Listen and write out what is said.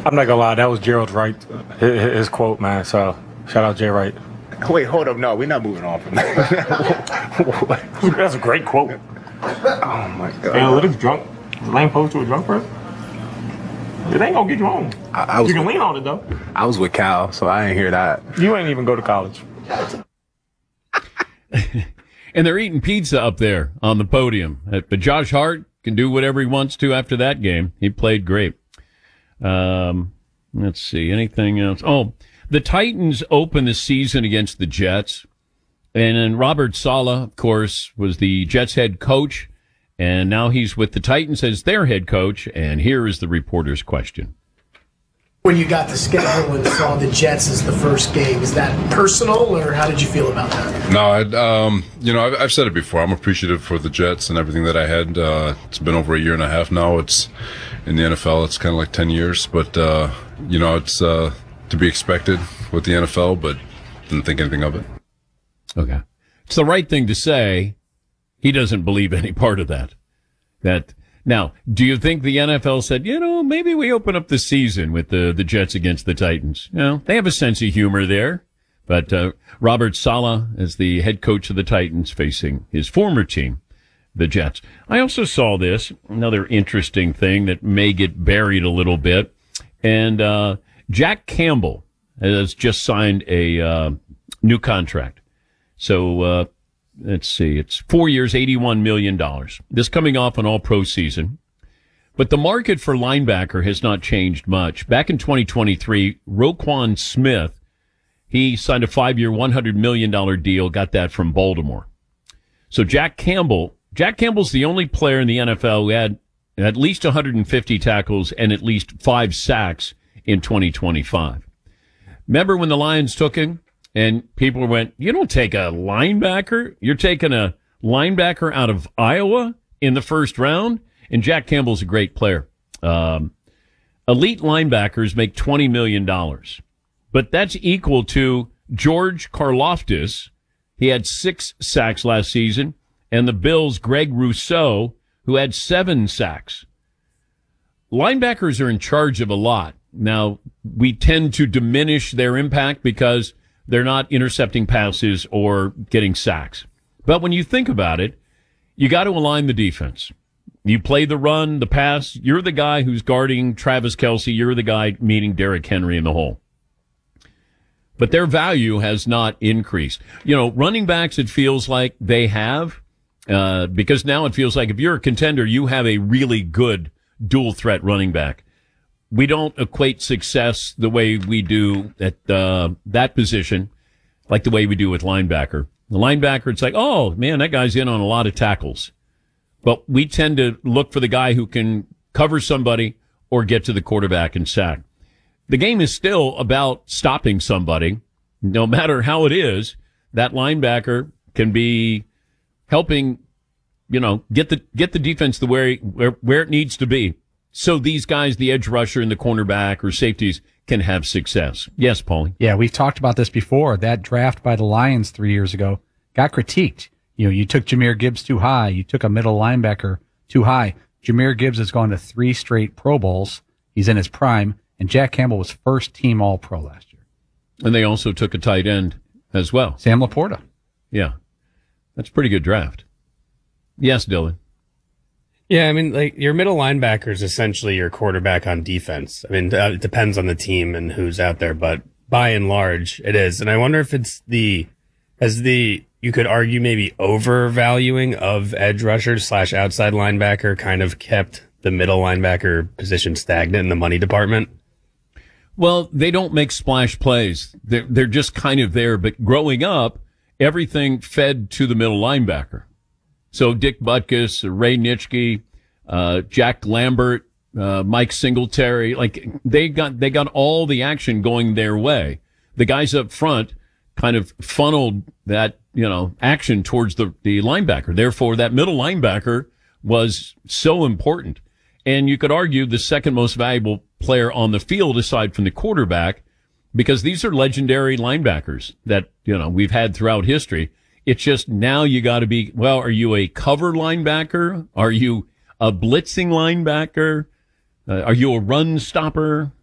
I'm not gonna lie, that was Gerald Wright, his quote, man. So shout out Jay Wright. Wait, hold up. No, we're not moving on from that. That's a great quote. Oh, my God. Analytics drunk. Lane posed to a drunk person. It ain't gonna get you home. You can lean on it, though. I was with Cal, so I didn't hear that. You ain't even go to college. And they're eating pizza up there on the podium. But Josh Hart can do whatever he wants to after that game. He played great. Let's see. Anything else? Oh, the Titans opened the season against the Jets. And then Robert Saleh, of course, was the Jets head coach. And now he's with the Titans as their head coach. And here is the reporter's question. When you got the schedule and saw the Jets as the first game, is that personal, or how did you feel about that? No, I've said it before. I'm appreciative for the Jets and everything that I had. It's been over a year and a half now. It's in the NFL. It's kind of like 10 years, but it's to be expected with the NFL, but didn't think anything of it. Okay, it's the right thing to say. He doesn't believe any part of that. Now, do you think the NFL said, maybe we open up the season with the Jets against the Titans? They have a sense of humor there. But Robert Saleh is the head coach of the Titans facing his former team, the Jets. I also saw this, another interesting thing that may get buried a little bit. And Jack Campbell has just signed a new contract. So let's see, it's 4 years, $81 million. This coming off an all-pro season. But the market for linebacker has not changed much. Back in 2023, Roquan Smith, he signed a 5-year, $100 million deal, got that from Baltimore. So Jack Campbell's the only player in the NFL who had at least 150 tackles and at least 5 sacks in 2025. Remember when the Lions took him? And people went, you don't take a linebacker. You're taking a linebacker out of Iowa in the first round. And Jack Campbell's a great player. Elite linebackers make $20 million. But that's equal to George Karlaftis. He had 6 sacks last season. And the Bills' Greg Rousseau, who had 7 sacks. Linebackers are in charge of a lot. Now, we tend to diminish their impact because they're not intercepting passes or getting sacks. But when you think about it, you got to align the defense. You play the run, the pass. You're the guy who's guarding Travis Kelce. You're the guy meeting Derrick Henry in the hole. But their value has not increased. Running backs, it feels like they have, because now it feels like if you're a contender, you have a really good dual threat running back. We don't equate success the way we do at that position, like the way we do with linebacker. The linebacker, it's like, oh, man, that guy's in on a lot of tackles. But we tend to look for the guy who can cover somebody or get to the quarterback and sack. The game is still about stopping somebody. No matter how it is, that linebacker can be helping, get the defense the where it needs to be. So these guys, the edge rusher and the cornerback or safeties, can have success. Yes, Paulie? Yeah, we've talked about this before. That draft by the Lions 3 years ago got critiqued. You took Jahmyr Gibbs too high. You took a middle linebacker too high. Jahmyr Gibbs has gone to 3 straight Pro Bowls. He's in his prime. And Jack Campbell was first team All-Pro last year. And they also took a tight end as well. Sam Laporta. Yeah. That's a pretty good draft. Yes, Dylan. Yeah, your middle linebacker is essentially your quarterback on defense. It depends on the team and who's out there, but by and large, it is. And I wonder if it's you could argue maybe overvaluing of edge rusher / outside linebacker kind of kept the middle linebacker position stagnant in the money department. Well, they don't make splash plays. They're just kind of there. But growing up, everything fed to the middle linebacker. So Dick Butkus, Ray Nitschke, Jack Lambert, Mike Singletary, they got all the action going their way. The guys up front kind of funneled that, action towards the linebacker. Therefore, that middle linebacker was so important. And you could argue the second most valuable player on the field aside from the quarterback, because these are legendary linebackers that, we've had throughout history. It's just now you got to be, are you a cover linebacker? Are you a blitzing linebacker? Are you a run stopper?